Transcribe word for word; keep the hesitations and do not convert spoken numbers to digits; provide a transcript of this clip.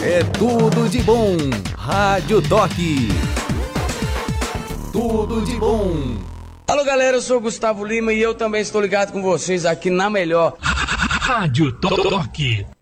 É tudo de bom. Rádio Toque. Tudo de bom. Alô, galera, eu sou o Gustavo Lima e eu também estou ligado com vocês aqui na melhor Rádio Toque.